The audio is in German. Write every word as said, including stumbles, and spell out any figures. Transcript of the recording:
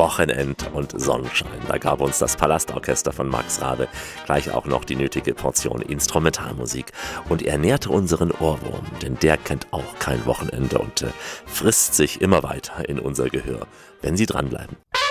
Wochenend und Sonnenschein. Da gab uns das Palastorchester von Max Rabe gleich auch noch die nötige Portion Instrumentalmusik. Und er nährte unseren Ohrwurm, denn der kennt auch kein Wochenende und äh, frisst sich immer weiter in unser Gehör, wenn Sie dranbleiben.